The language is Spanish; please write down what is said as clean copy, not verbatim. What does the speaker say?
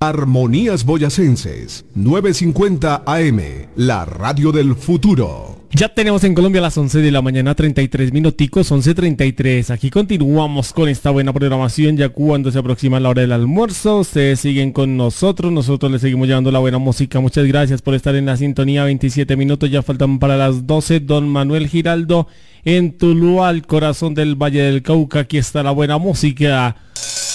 Armonías Boyacenses, 950 AM, la radio del futuro. Ya tenemos en Colombia las 11 de la mañana, 33 minuticos, 11:33. Aquí continuamos con esta buena programación, ya cuando se aproxima la hora del almuerzo. Ustedes siguen con nosotros les seguimos llevando la buena música. Muchas gracias por estar en la sintonía. 27 minutos, ya faltan para las 12. Don Manuel Giraldo en Tuluá, al corazón del Valle del Cauca. Aquí está la buena música.